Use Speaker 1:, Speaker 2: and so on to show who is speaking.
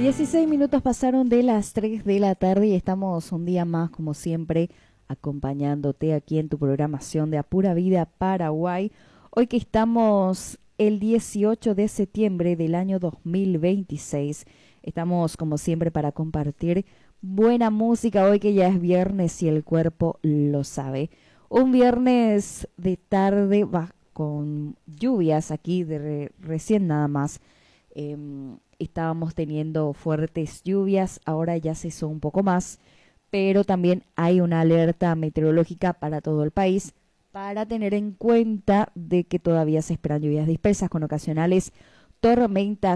Speaker 1: 16 minutos pasaron de las 3 de la tarde y estamos un día más, como siempre, acompañándote aquí en tu programación de A Pura Vida Paraguay. Hoy que estamos el 18 de septiembre del año 2026, estamos como siempre para compartir buena música hoy que ya es viernes y el cuerpo lo sabe. Un viernes de tarde con lluvias aquí recién nada más. Estábamos teniendo fuertes lluvias, ahora ya cesó un poco más, pero también hay una alerta meteorológica para todo el país para tener en cuenta de que todavía se esperan lluvias dispersas con ocasionales tormentas